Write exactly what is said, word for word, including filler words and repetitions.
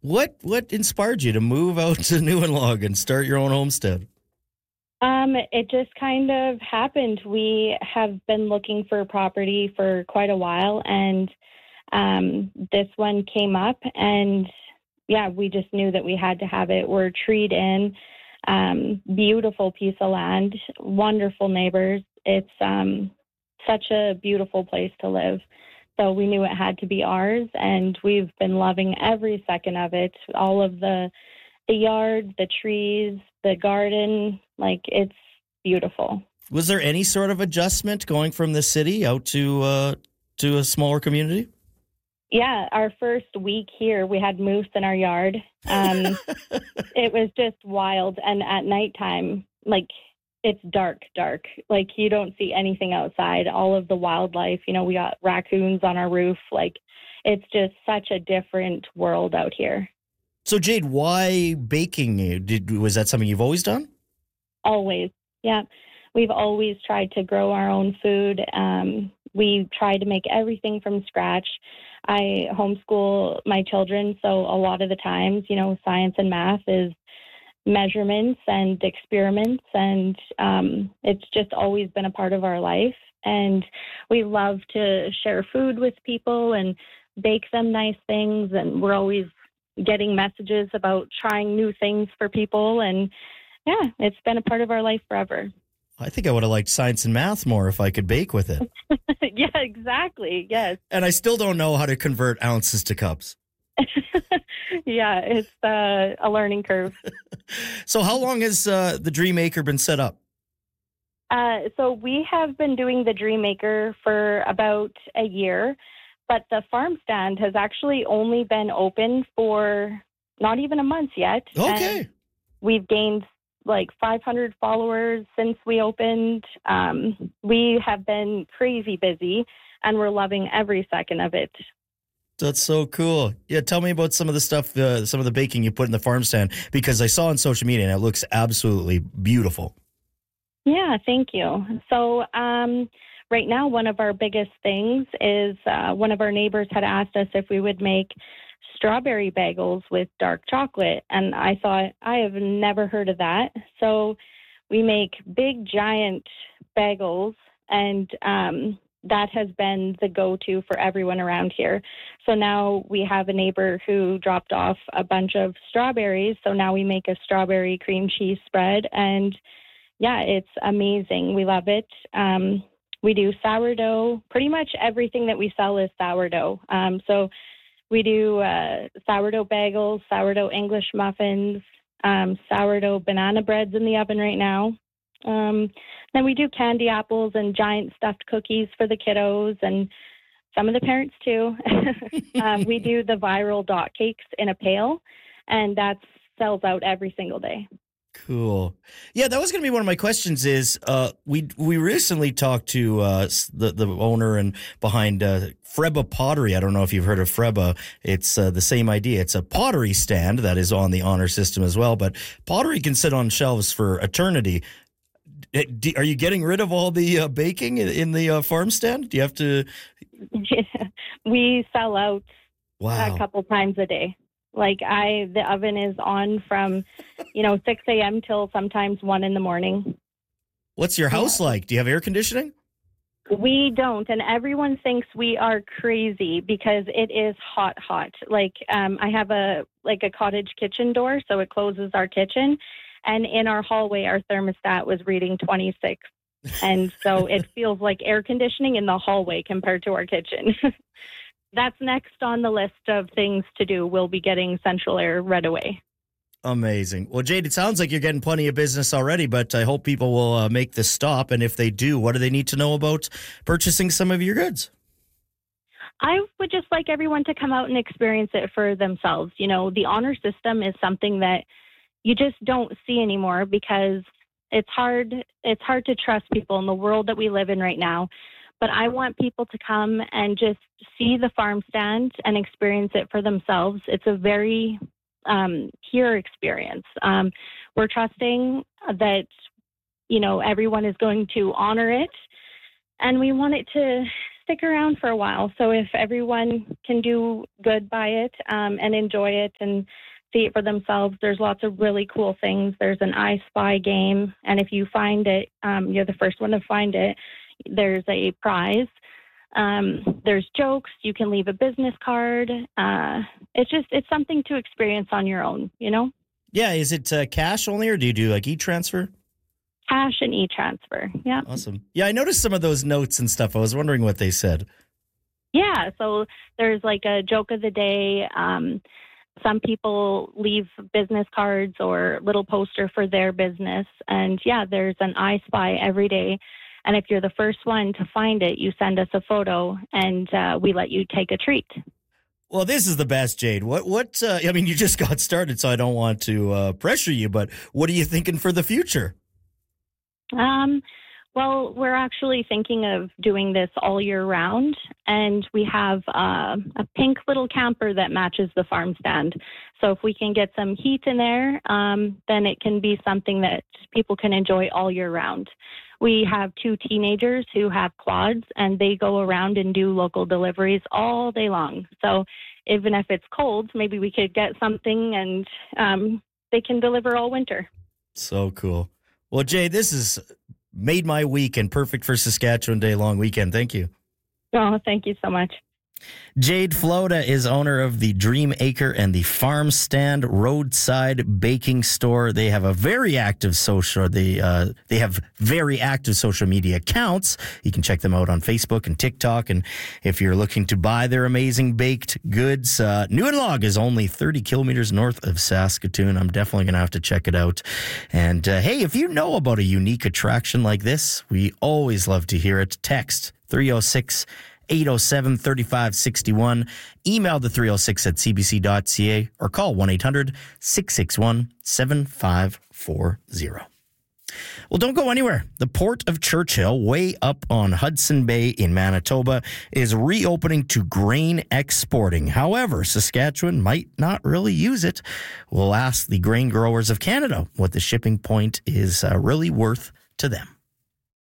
What what inspired you to move out to Newenlog and start your own homestead? Um, it just kind of happened. We have been looking for property for quite a while, and um, this one came up, and yeah, we just knew that we had to have it. We're treed in, um, beautiful piece of land, wonderful neighbors. It's um, such a beautiful place to live. So we knew it had to be ours, and we've been loving every second of it. All of the the yard, the trees, the garden, like it's beautiful. Was there any sort of adjustment going from the city out to uh, to a smaller community? Yeah, our first week here, we had moose in our yard. Um, it was just wild, and at nighttime, like it's dark, dark. Like you don't see anything outside. All of the wildlife, you know, we got raccoons on our roof. Like it's just such a different world out here. So Jade, why baking? Did was that something you've always done? Always, yeah. We've always tried to grow our own food. Um, we try to make everything from scratch. I homeschool my children, so a lot of the times, you know, science and math is measurements and experiments, and um, it's just always been a part of our life. And we love to share food with people and bake them nice things, and we're always getting messages about trying new things for people. And yeah, it's been a part of our life forever. I think I would have liked science and math more if I could bake with it. Yeah, exactly. Yes. And I still don't know how to convert ounces to cups. Yeah, it's uh, a learning curve. So how long has uh, the Dream Acre been set up? Uh, so we have been doing the Dream Acre for about a year, but the farm stand has actually only been open for not even a month yet. Okay. And we've gained like five hundred followers since we opened. Um, we have been crazy busy, and we're loving every second of it. That's so cool. Yeah, tell me about some of the stuff, uh, some of the baking you put in the farm stand, because I saw on social media and it looks absolutely beautiful. Yeah, thank you. So um, right now, one of our biggest things is uh, one of our neighbors had asked us if we would make strawberry bagels with dark chocolate. And I thought, I have never heard of that. So we make big, giant bagels, and um, that has been the go-to for everyone around here. So now we have a neighbor who dropped off a bunch of strawberries. So now we make a strawberry cream cheese spread. And yeah, it's amazing. We love it. Um, we do sourdough. Pretty much everything that we sell is sourdough. Um, so we do uh, sourdough bagels, sourdough English muffins, um, sourdough banana breads in the oven right now. Um, then we do candy apples and giant stuffed cookies for the kiddos and some of the parents too. um, we do the viral dot cakes in a pail, and that sells out every single day. Cool. Yeah, that was going to be one of my questions is uh, we we recently talked to uh, the, the owner and behind uh, Freba Pottery. I don't know if you've heard of Freba. It's uh, the same idea. It's a pottery stand that is on the honor system as well, but pottery can sit on shelves for eternity. Are you getting rid of all the uh, baking in, in the uh, farm stand? Do you have to? Yeah, we sell out wow. a couple times a day. Like I, the oven is on from, you know, six a.m. till sometimes one in the morning. What's your house like? Do you have air conditioning? We don't, and everyone thinks we are crazy because it is hot, hot. Like um, I have a like a cottage kitchen door, so it closes our kitchen, and in our hallway, our thermostat was reading twenty-six, and so it feels like air conditioning in the hallway compared to our kitchen. That's next on the list of things to do. We'll be getting central air right away. Amazing. Well, Jade, it sounds like you're getting plenty of business already, but I hope people will uh, make this stop. And if they do, what do they need to know about purchasing some of your goods? I would just like everyone to come out and experience it for themselves. You know, the honor system is something that you just don't see anymore because it's hard. It's hard to trust people in the world that we live in right now. But I want people to come and just see the farm stand and experience it for themselves. It's a very um, pure experience. Um, we're trusting that, you know, everyone is going to honor it. And we want it to stick around for a while. So if everyone can do good by it um, and enjoy it and see it for themselves, there's lots of really cool things. There's an I Spy game, and if you find it, um, you're the first one to find it. There's a prize. Um, there's jokes. You can leave a business card. Uh, it's just, it's something to experience on your own, you know? Yeah. Is it uh, cash only, or do you do like e-transfer? Cash and e-transfer. Yeah. Awesome. Yeah. I noticed some of those notes and stuff. I was wondering what they said. Yeah. So there's like a joke of the day. Um, some people leave business cards or little poster for their business. And yeah, there's an I Spy every day. And if you're the first one to find it, you send us a photo and uh, we let you take a treat. Well, this is the best, Jade. What, what, uh, I mean, you just got started, so I don't want to uh, pressure you, but what are you thinking for the future? Um, well, we're actually thinking of doing this all year round, and we have uh, a pink little camper that matches the farm stand. So if we can get some heat in there, um, then it can be something that people can enjoy all year round. We have two teenagers who have quads, and they go around and do local deliveries all day long. So even if it's cold, maybe we could get something, and um, they can deliver all winter. So cool. Well, Jay, this has made my week and perfect for Saskatchewan Day Long Weekend. Thank you. Oh, thank you so much. Jade Floda is owner of the Dream Acre and the Farm Stand Roadside Baking Store. They have a very active social. They uh, they have very active social media accounts. You can check them out on Facebook and TikTok. And if you're looking to buy their amazing baked goods, uh, New and Log is only thirty kilometers north of Saskatoon. I'm definitely going to have to check it out. And uh, hey, if you know about a unique attraction like this, we always love to hear it. Text three oh six, eight oh seven, three five six one. Email the three oh six at c b c dot c a or call one eight hundred, six six one, seven five four zero. Well, don't go anywhere. The Port of Churchill, way up on Hudson Bay in Manitoba, is reopening to grain exporting. However, Saskatchewan might not really use it. We'll ask the Grain Growers of Canada what the shipping point is uh, really worth to them.